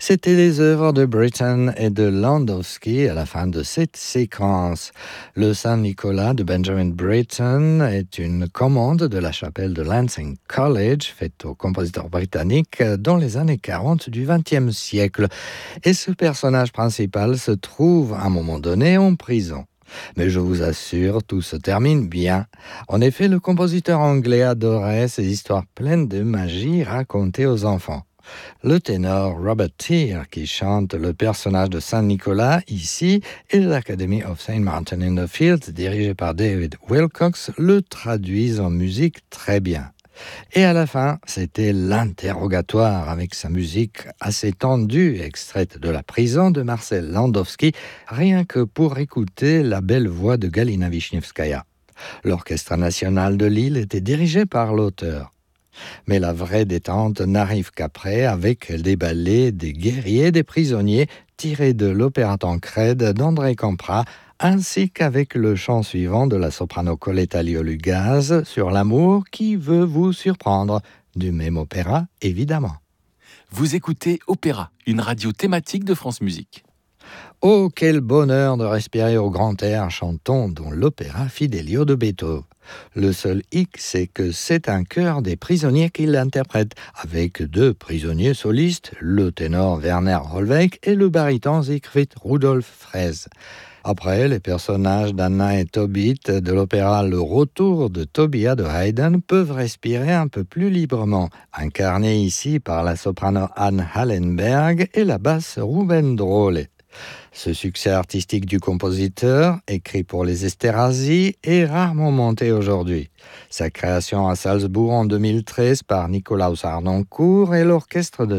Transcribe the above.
C'étaient les œuvres de Britten et de Landowski à la fin de cette séquence. Le Saint-Nicolas de Benjamin Britten est une commande de la chapelle de Lancing College, faite au compositeur britannique dans les années 40 du XXe siècle. Et ce personnage principal se trouve à un moment donné en prison. Mais je vous assure, tout se termine bien. En effet, le compositeur anglais adorait ces histoires pleines de magie racontées aux enfants. Le ténor Robert Teare, qui chante le personnage de Saint Nicolas ici, et l'Academy of St. Martin in the Fields, dirigée par David Wilcox, le traduisent en musique très bien. Et à la fin, c'était l'interrogatoire avec sa musique assez tendue, extraite de la prison de Marcel Landowski, rien que pour écouter la belle voix de Galina Wiśniewskaja. L'Orchestre national de Lille était dirigé par l'auteur. Mais la vraie détente n'arrive qu'après, avec les ballets des guerriers, des prisonniers, tirés de l'opéra Tancrède d'André Campra, ainsi qu'avec le chant suivant de la soprano Coletta Liolugaz sur l'amour qui veut vous surprendre, du même opéra évidemment. Vous écoutez Opéra, une radio thématique de France Musique. Oh, quel bonheur de respirer au grand air chantant dans l'opéra Fidelio de Beethoven. Le seul hic, c'est que c'est un chœur des prisonniers qui l'interprète, avec deux prisonniers solistes, le ténor Werner Hollweg et le baryton Siegfried Rudolf Fraisse. Après, les personnages d'Anna et Tobit de l'opéra Le Retour de Tobia de Haydn peuvent respirer un peu plus librement, incarnés ici par la soprano Anne Hallenberg et la basse Ruben Drolle. Ce succès artistique du compositeur, écrit pour les Esterházy, est rarement monté aujourd'hui. Sa création à Salzbourg en 2013 par Nikolaus Harnoncourt et l'orchestre de